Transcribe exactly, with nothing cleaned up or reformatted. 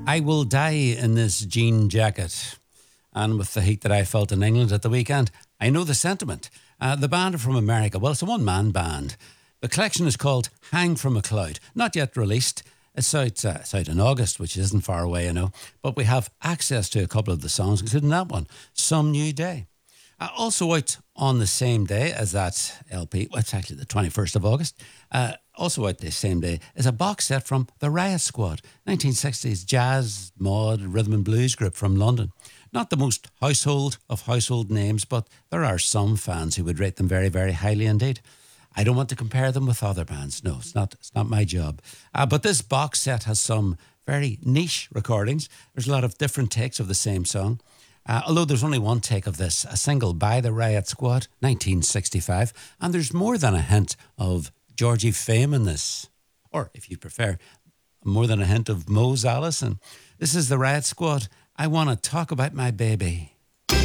I will die in this jean jacket. And with the heat that I felt in England at the weekend, I know the sentiment. Uh, the band are from America. Well, it's a one-man band. The collection is called Hang From a Cloud. Not yet released. It's out, uh, it's out in August, which isn't far away, you know. But we have access to a couple of the songs, including that one, Some New Day. Uh, also out on the same day as that L P, well, it's actually the twenty-first of August, uh, also out the same day is a box set from the Riot Squad, nineteen sixties jazz, mod, rhythm and blues group from London. Not the most household of household names, but there are some fans who would rate them very, very highly indeed. I don't want to compare them with other bands. No, it's not, it's not my job. Uh, but this box set has some very niche recordings. There's a lot of different takes of the same song. Uh, although there's only one take of this, a single by the Riot Squad, nineteen sixty-five, and there's more than a hint of Georgie Fame in this, or if you prefer, more than a hint of Mose Allison. This is the Riot Squad. I Want to Talk About My Baby.